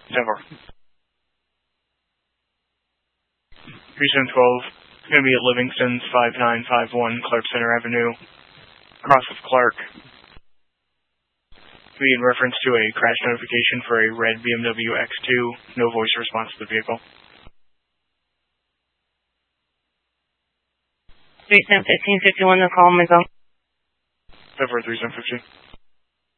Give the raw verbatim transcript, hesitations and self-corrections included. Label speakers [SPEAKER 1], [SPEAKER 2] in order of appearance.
[SPEAKER 1] ten four. three seven twelve. It's going to be at Livingston's five nine five one Clark Center Avenue, across of Clark. Be in reference to a crash notification for a red B M W X two. No voice response to the vehicle.
[SPEAKER 2] three seven fifteen fifty-one, the call, my go.
[SPEAKER 1] ten four three seven fifteen.